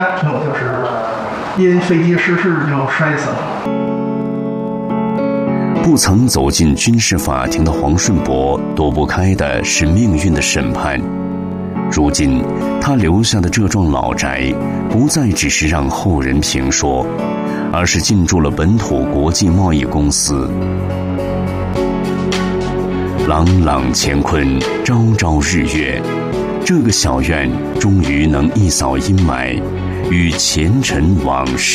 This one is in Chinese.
就是因飞机失事就摔死了。 不曾走进军事法庭的黄顺伯躲不开的是命运的审判。如今他留下的这幢老宅不再只是让后人评说，而是进驻了本土国际贸易公司。朗朗乾坤，朝朝日月，这个小院终于能一扫阴霾，与前尘往事